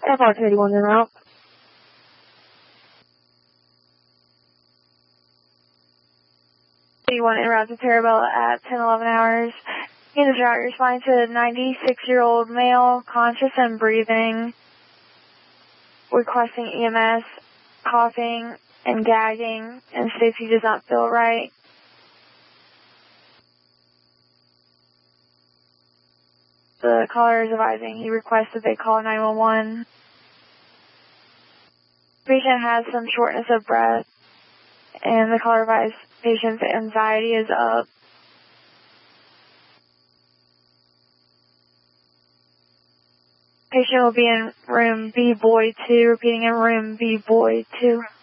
Airport 81 en route. 81 en route to Parabella at 10:11 hours. In this route, you're responding to a 96-year-old male, conscious and breathing, requesting EMS, coughing and gagging, and states he does not feel right. The caller is advising he requests that they call 911. Patient has some shortness of breath, and the caller advised patient's anxiety is up. Patient will be in room B, boy 2, repeating in room B, boy 2.